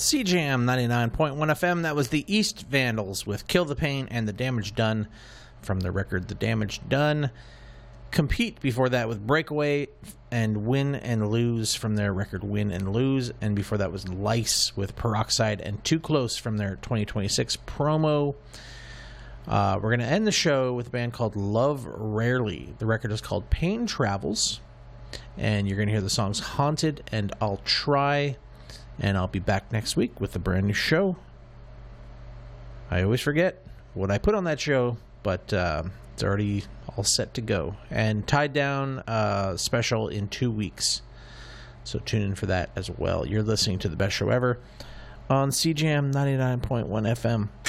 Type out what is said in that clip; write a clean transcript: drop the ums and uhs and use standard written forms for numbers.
CJM 99.1 FM. That was the East Vandals with Kill the Pain and The Damage Done from the record The Damage Done. Compete before that with Breakaway and Win and Lose from their record Win and Lose. And before that was Lice with Peroxide and Too Close from their 2026 promo. We're going to end the show with a band called Love Rarely. The record is called Pain Travels. And you're going to hear the songs Haunted and I'll Try. And I'll be back next week with a brand new show. I always forget what I put on that show, but it's already all set to go. And Tied Down special in 2 weeks. So tune in for that as well. You're listening to the best show ever on CJM 99.1 FM.